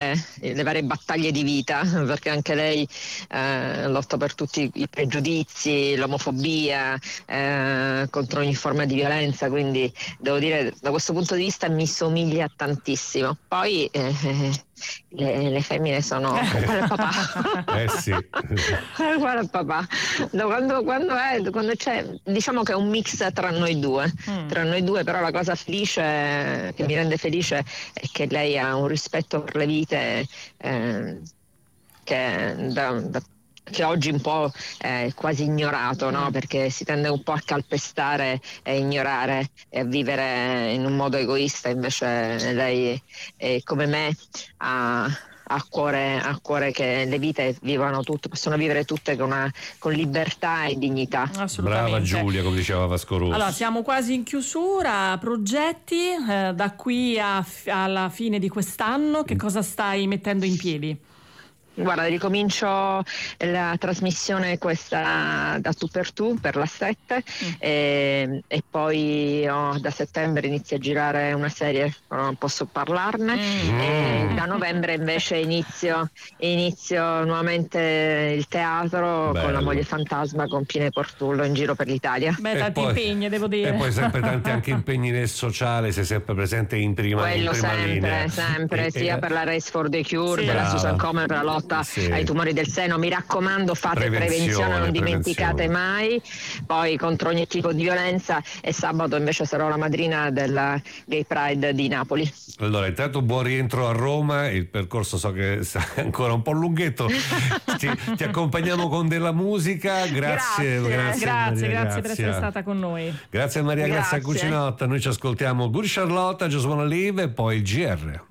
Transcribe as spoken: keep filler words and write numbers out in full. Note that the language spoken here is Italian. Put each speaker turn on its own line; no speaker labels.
varie, le varie battaglie di vita, perché anche lei eh, lotta per tutti i pregiudizi, l'omofobia, eh, contro ogni forma di violenza, quindi devo dire da questo punto di vista mi somiglia tantissimo. Poi eh, le, le femmine sono uguali al papà.
Eh sì.
Uguale al papà. Da Quando, quando, è, quando c'è, diciamo che è un mix tra noi due,
Mm.
tra noi due, però la cosa felice, che mi rende felice, è che lei ha un rispetto per le vite eh, che, da, da- che oggi un po' è quasi ignorato, no? Perché si tende un po' a calpestare e ignorare e a vivere in un modo egoista, invece lei è come me, ha ha a cuore, ha a cuore che le vite vivano tutte, possono vivere tutte con, una, con libertà e dignità.
Assolutamente.
Brava Giulia, come diceva Vasco Rossi.
Allora, siamo quasi in chiusura. Progetti eh, da qui a, alla fine di quest'anno, che cosa stai mettendo in piedi?
Guarda, ricomincio la trasmissione questa da tu per tu per la sette
Mm.
e, e poi oh, da settembre inizio a girare una serie, non posso parlarne,
Mm.
e da novembre invece inizio, inizio nuovamente il teatro.
Bello.
Con La moglie fantasma, con Pine Portullo in giro per l'Italia.
Beh,
E
tanti
poi-
impegni, devo dire.
E poi sempre tanti anche impegni nel sociale, sei sempre presente in prima, in
Quello
prima
sempre,
linea.
sempre,
E-
sia
e-
per la Race for the Cure,
Sì.
della
Brava.
Susan Komen per la lotta
Sì.
ai tumori del seno. Mi raccomando, fate
Prevenzione,
prevenzione, non dimenticate
prevenzione.
mai. Poi contro ogni tipo di violenza, e sabato invece sarò la madrina della Gay Pride di Napoli.
Allora, intanto buon rientro a Roma, il percorso so che sarà ancora un po' lunghetto, ti, ti accompagniamo con della musica, grazie,
Grazie.
grazie,
Grazie,
Maria
grazie per essere
Grazia.
stata con noi.
Grazie a Maria Grazia
Grazie.
Cucinotta, noi ci ascoltiamo Good Charlotte, Just Wanna Live e poi il G R.